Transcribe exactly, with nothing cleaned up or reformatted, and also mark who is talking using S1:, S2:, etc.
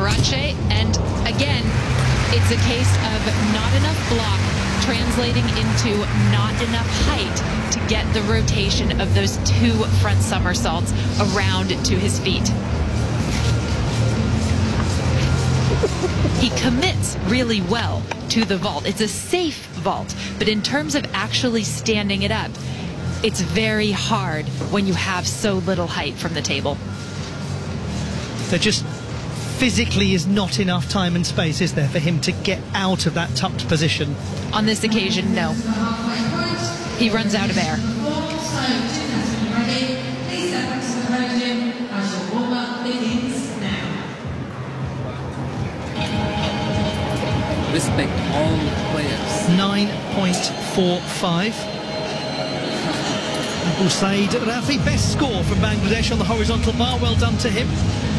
S1: Arantxa, and again, it's a case of not enough block translating into not enough height to get the rotation of those two front somersaults around to his feet. He commits really well to the vault. It's a safe vault, but in terms of actually standing it up, it's very hard when you have so little height from the table.
S2: There just physically is not enough time and space, is there, for him to get out of that tucked position?
S1: On this occasion, no. He runs out of air.
S3: Respect all players.
S2: nine point four five. Usaid Rafi, best score from Bangladesh on the horizontal bar. Well done to him.